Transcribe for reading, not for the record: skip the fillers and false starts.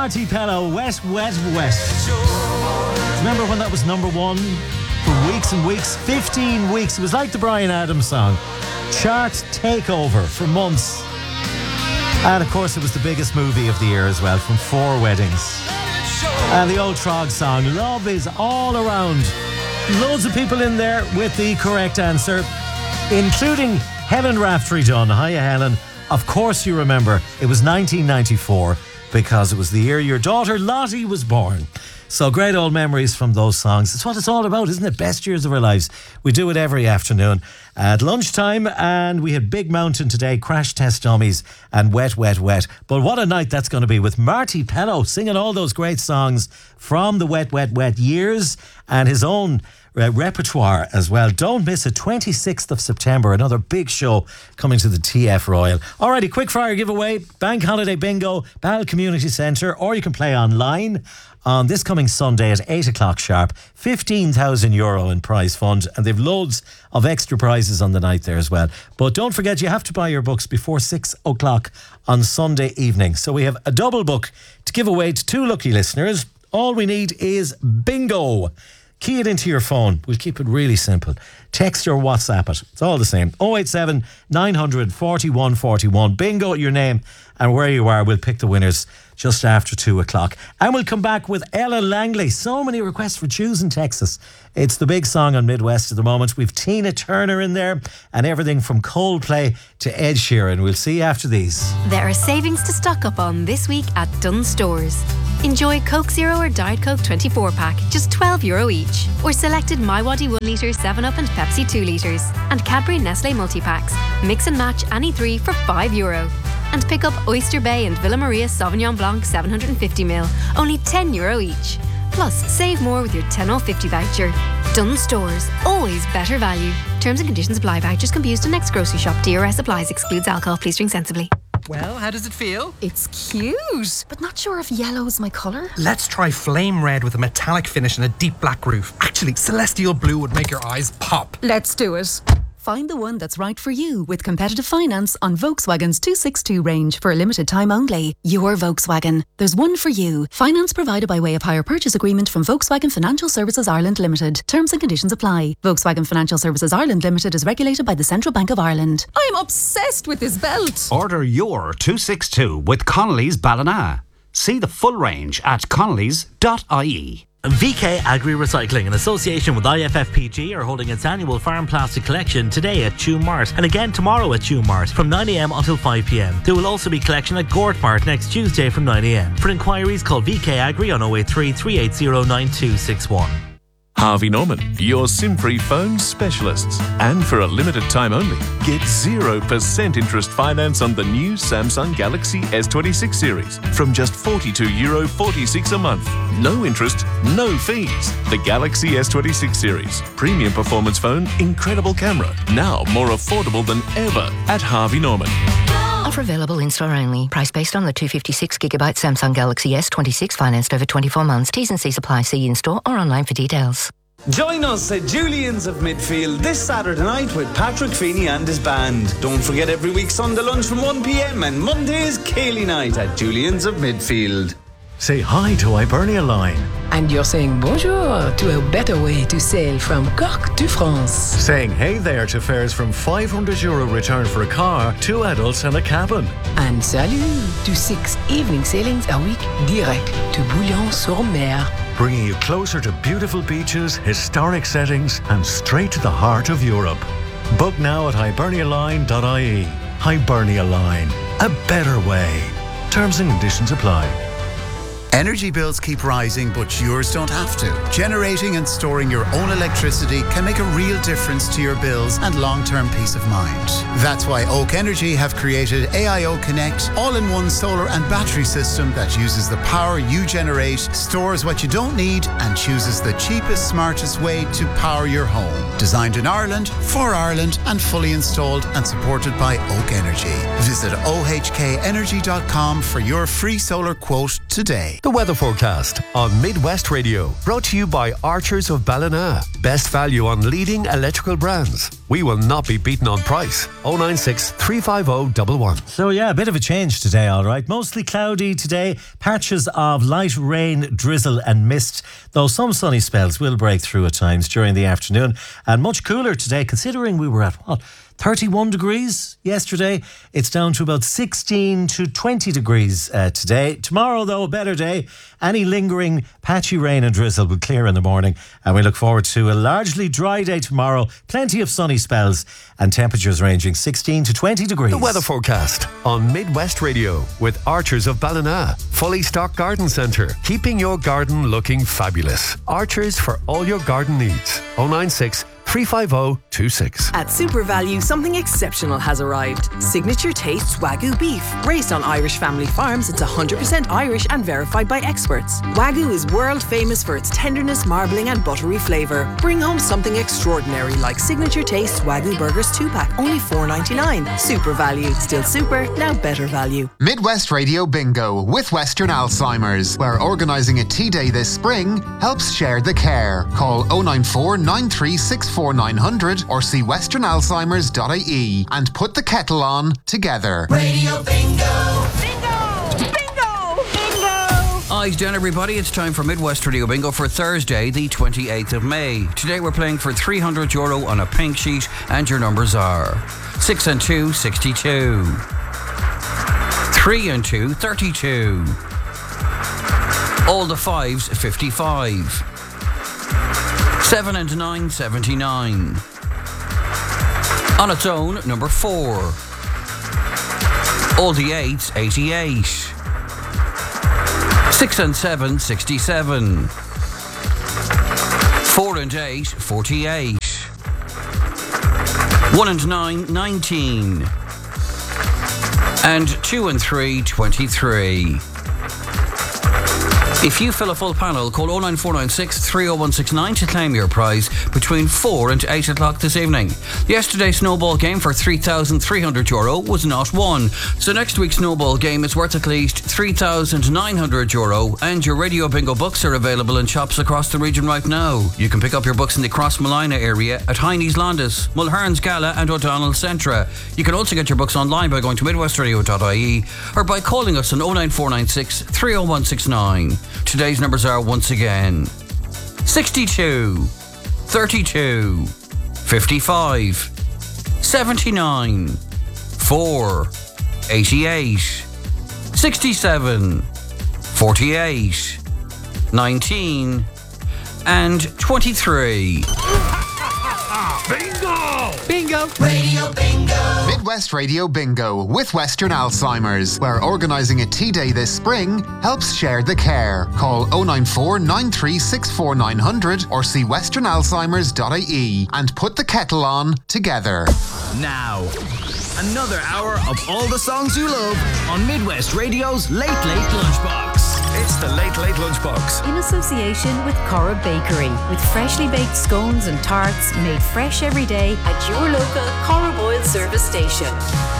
Marty Pellow, Wet, Wet, Wet. Remember when that was number one for weeks and weeks? 15 weeks. It was like the Bryan Adams song. Chart takeover for months. And of course it was the biggest movie of the year as well, from 4 Weddings. And the old Trog song, Love Is All Around. Loads of people in there with the correct answer, including Helen Raftery-Dunn. Hiya, Helen. Of course you remember, it was 1994 because it was the year your daughter Lottie was born. So great old memories from those songs. It's what it's all about, isn't it? Best years of our lives. We do it every afternoon at lunchtime, and we had Big Mountain today, Crash Test Dummies and Wet, Wet, Wet. But what a night that's going to be with Marty Pellow singing all those great songs from the Wet, Wet, Wet years and his own repertoire as well. Don't miss it. 26th of September, another big show coming to the TF Royal. Alrighty, quick fire giveaway, Bank Holiday Bingo, Ball Community Centre, or you can play online on this coming Sunday at 8 o'clock sharp. €15,000 in prize fund, and they've loads of extra prizes on the night there as well. But don't forget, you have to buy your books before 6 o'clock on Sunday evening. So we have a double book to give away to 2 lucky listeners. All we need is bingo. Key it into your phone. We'll keep it really simple. Text or WhatsApp it. It's all the same. 087 900 41 41. Bingo, your name and where you are. We'll pick the winners just after 2 o'clock. And we'll come back with Ella Langley. So many requests for Choosing Texas. It's the big song on Midwest at the moment. We've Tina Turner in there and everything from Coldplay to Ed Sheeran. We'll see you after these. There are savings to stock up on this week at Dunnes Stores. Enjoy Coke Zero or Diet Coke 24-pack, just €12 each. Or selected MiWadi 1 litre, 7-Up and Pepsi 2 litres. And Cadbury Nestle multi-packs. Mix and match any 3 for €5. And pick up Oyster Bay and Villa Maria Sauvignon Blanc 750ml, only €10 each. Plus, save more with your 10 off 50 voucher. Dunnes Stores, always better value. Terms and conditions apply. Vouchers can be used to next grocery shop. DRS applies. Excludes alcohol. Please drink sensibly. Well, how does it feel? It's cute, but not sure if yellow's my colour. Let's try flame red with a metallic finish and a deep black roof. Actually, celestial blue would make your eyes pop. Let's do it. Find the one that's right for you with competitive finance on Volkswagen's 262 range for a limited time only. Your Volkswagen. There's one for you. Finance provided by way of hire purchase agreement from Volkswagen Financial Services Ireland Limited. Terms and conditions apply. Volkswagen Financial Services Ireland Limited is regulated by the Central Bank of Ireland. I'm obsessed with this belt. Order your 262 with Connolly's Ballina. See the full range at connellys.ie. VK Agri Recycling, in association with IFFPG, are holding its annual farm plastic collection today at Tuam Mart and again tomorrow at Tuam Mart from 9am until 5pm. There will also be collection at Gort Mart next Tuesday from 9am. For inquiries, call VK Agri on 083 380 9261. Harvey Norman, your SIM-free phone specialists. And for a limited time only, get 0% interest finance on the new Samsung Galaxy S26 series from just €42.46 a month. No interest, no fees. The Galaxy S26 series. Premium performance phone, incredible camera. Now more affordable than ever at Harvey Norman. Offer available in-store only. Price based on the 256GB Samsung Galaxy S26 financed over 24 months. T's and C's apply. See in-store or online for details. Join us at Julian's of Midfield this Saturday night with Patrick Feeney and his band. Don't forget every week Sunday lunch from 1pm and Mondays Cayley night at Julian's of Midfield. Say hi to Hibernia Line. And you're saying bonjour to a better way to sail from Cork to France. Saying hey there to fares from €500 return for a car, 2 adults and a cabin. And salut to 6 evening sailings a week direct to Bouillon-sur-Mer. Bringing you closer to beautiful beaches, historic settings and straight to the heart of Europe. Book now at hibernialine.ie. Hibernia Line. A better way. Terms and conditions apply. Energy bills keep rising, but yours don't have to. Generating and storing your own electricity can make a real difference to your bills and long-term peace of mind. That's why Oak Energy have created AIO Connect, all-in-one solar and battery system that uses the power you generate, stores what you don't need, and chooses the cheapest, smartest way to power your home. Designed in Ireland, for Ireland, and fully installed and supported by Oak Energy. Visit ohkenergy.com for your free solar quote today. The weather forecast on Midwest Radio. Brought to you by Archers of Ballina. Best value on leading electrical brands. We will not be beaten on price. 096 350 111. So yeah, a bit of a change today, all right. Mostly cloudy today. Patches of light rain, drizzle and mist, though some sunny spells will break through at times during the afternoon. And much cooler today, considering we were at, 31 degrees yesterday. It's down to about 16 to 20 degrees today. Tomorrow, though, a better day. Any lingering patchy rain and drizzle will clear in the morning. And we look forward to a largely dry day tomorrow. Plenty of sunny spells and temperatures ranging 16 to 20 degrees. The weather forecast on Midwest Radio with Archers of Ballina. Fully stocked garden centre. Keeping your garden looking fabulous. Archers for all your garden needs. 096 350 26. At Super Value, something exceptional has arrived. Signature Tastes Wagyu beef. Raised on Irish family farms, it's 100% Irish and verified by experts. Wagyu is world famous for its tenderness, marbling and buttery flavour. Bring home something extraordinary like Signature Tastes Wagyu Burgers 2-pack, only $4.99. Super Value. Still super, now better value. Midwest Radio Bingo with Western Alzheimer's, where organising a tea day this spring helps share the care. Call 094 9364 900 or see westernalzheimers.ie and put the kettle on together. Radio Bingo! Bingo! Bingo! Bingo! Eyes down, everybody. It's time for Midwest Radio Bingo for Thursday, the 28th of May. Today we're playing for €300 on a pink sheet, and your numbers are 6 and 2, 62. 3 and 2, 32. All the fives, 55. 7 and 9, 79. On its own, number 4. All the 8s, 88. 6 and 7, 67. 4 and 8, 48. 1 and 9, 19. And 2 and 3, 23. If you fill a full panel, call 09496 30169 to claim your prize between 4 and 8 o'clock this evening. Yesterday's snowball game for €3,300 was not won, so next week's snowball game is worth at least €3,900, and your Radio Bingo books are available in shops across the region right now. You can pick up your books in the Crossmolina area at Heine's Landis, Mulherns Gala and O'Donnell Centra. You can also get your books online by going to midwestradio.ie or by calling us on 09496 30169. Today's numbers are once again 62, 32, 55, 79, 4, 88, 67, 48, 19, and 23. Bingo! Bingo! Radio Bingo! Midwest Radio Bingo with Western Alzheimer's, where organising a tea day this spring helps share the care. Call 094 9364 900 or see westernalzheimers.ie and put the kettle on together. Now, another hour of all the songs you love on Midwest Radio's Late Late Lunchbox. It's the Late Late Lunchbox. In association with Cora Bakery, with freshly baked scones and tarts made fresh every day at your local Cora Boyle service station.